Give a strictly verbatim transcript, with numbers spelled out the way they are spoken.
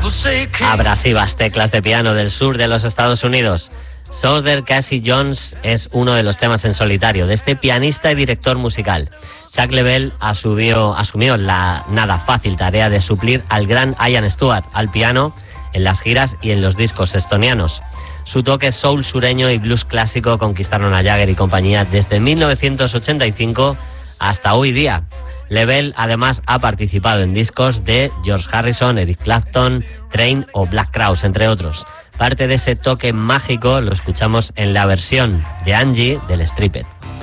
Abrasivas teclas de piano del sur de los Estados Unidos. Souther Casey Jones es uno de los temas en solitario de este pianista y director musical. Chuck Leavell asumió, asumió la nada fácil tarea de suplir al gran Ian Stewart al piano en las giras y en los discos estonianos. Su toque soul sureño y blues clásico conquistaron a Jagger y compañía desde mil novecientos ochenta y cinco hasta hoy día. Leavell además ha participado en discos de George Harrison, Eric Clapton, Train o Black Crowes, entre otros. Parte de ese toque mágico lo escuchamos en la versión de Angie del Stripped.